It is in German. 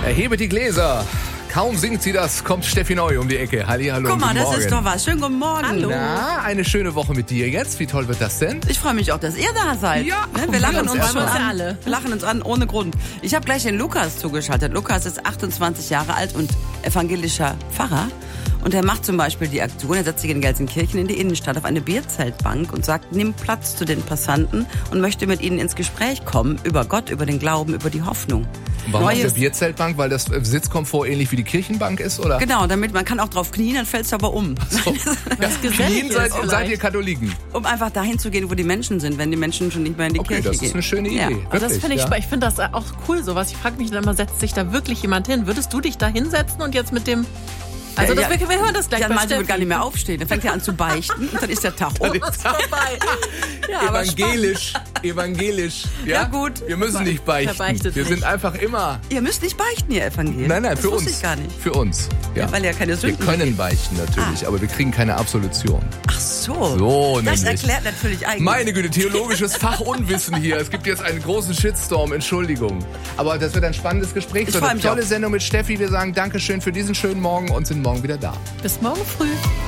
Erhebe die Gläser. Kaum singt sie das, kommt Steffi Neu um die Ecke. Hallihallo. Guck mal, guten das Morgen. ist doch was. Schönen guten Morgen. Hallo. Na, eine schöne Woche mit dir jetzt. Wie toll wird das denn? Ich freue mich auch, dass ihr da seid. Ja. Ne, wir lachen uns erst schon mal. an. alle. Wir lachen uns an ohne Grund. Ich habe gleich den Lukas zugeschaltet. Lukas ist 28 Jahre alt und evangelischer Pfarrer. Und er macht zum Beispiel die Aktion, er setzt sich in Gelsenkirchen in die Innenstadt auf eine Bierzeltbank und sagt, nimm Platz zu den Passanten und möchte mit ihnen ins Gespräch kommen über Gott, über den Glauben, über die Hoffnung. Warum auf der Neues- Bierzeltbank? Weil das Sitzkomfort ähnlich wie die Kirchenbank ist, oder? Genau, damit man kann auch drauf knien, dann fällst du aber um. So. Ja, gesellig Knien ist seid vielleicht. ihr Katholiken. Um einfach dahin zu gehen, wo die Menschen sind, wenn die Menschen schon nicht mehr in die Okay, Kirche das gehen. ist eine schöne Idee. Ja. Also das Wirklich, finde ich ja. spannend. Ich finde das auch cool, sowas. Ich frage mich dann immer, setzt sich da wirklich jemand hin? Würdest du dich da hinsetzen und jetzt mit dem... Also Ja, wir hören das gleich Jan bei Malte wird Steffi. gar nicht mehr aufstehen. Dann fängt er an zu beichten und dann ist der Tag um. vorbei. Ja, aber Evangelisch. Ja, gut. Wir müssen nicht beichten. Er beichtet Wir sind nicht. einfach immer... Ihr müsst nicht beichten, ihr Evangelien. Nein, das für wusste uns. ich gar nicht. Für uns. Ja. Weil ihr keine Wir Sünden können beichten natürlich, aber wir kriegen keine Absolution. Ach so. So Das nämlich. erklärt natürlich eigentlich. Meine Güte, theologisches Fachunwissen hier. Es gibt jetzt einen großen Shitstorm, Entschuldigung. Aber das wird ein spannendes Gespräch. Ich So freu eine mich tolle auch. Sendung mit Steffi. Wir sagen Dankeschön für diesen schönen Morgen und sind morgen wieder da. Bis morgen früh.